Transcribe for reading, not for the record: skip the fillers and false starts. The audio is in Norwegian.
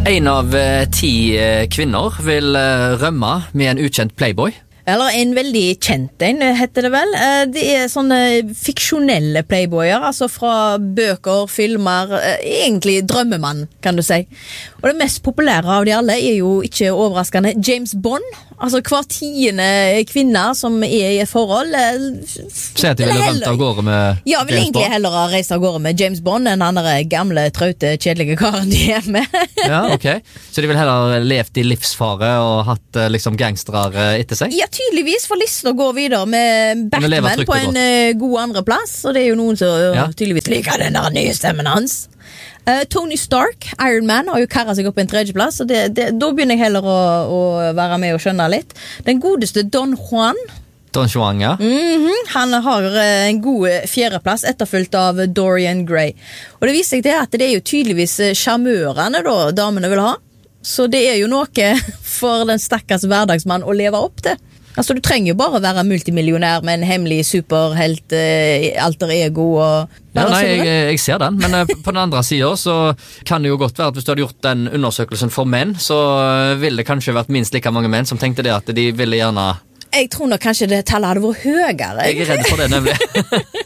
En av 10 kvinner vil rømme med en ukjent playboy. Eller en veldig kjent en, heter det vel. Det sånne fiksjonelle playboyer, altså fra bøker, filmer, egentlig drømmemann, kan du si. Og det mest populære av de alle jo ikke overraskende James Bond. Altså hver 10. kvinne som i et forhold Sier at de ville rømt av gårde med James Bond? Ja, vil egentlig heller ha reist av gårde med James Bond enn andre gamle, traute, kjedelige karen de med. Ja, ok. Så de vil heller levd i livsfare og hatt liksom gangsterere etter seg? Ja, tydeligvis, for lista går videre med Batman på en god andreplass, og det jo noen som tydeligvis liker den der nye stemmen hans. Tony Stark, Iron Man, har jo karret seg opp på en 3. plass, og da begynner jeg heller å være med og skjønne litt. Den godeste Don Juan, ja. Han har en god 4. plass, etterfulgt av Dorian Gray. Og det viser seg til at det jo tydeligvis charmørene da damene vil ha, så det jo noe for den stakkars hverdagsmann å leve opp til. Altså, du trenger jo bare å være multimillionær med en hemmelig superhelt, alter ego og... Ja, nei, jeg ser den, men på den andre siden så kan det jo godt være at hvis du hadde gjort den undersøkelsen for menn, så ville det kanskje vært minst like mange menn som tenkte det at de ville gjerne... Jeg tror nok kanskje det tallet hadde vært høyere. Jeg redd for det, nemlig.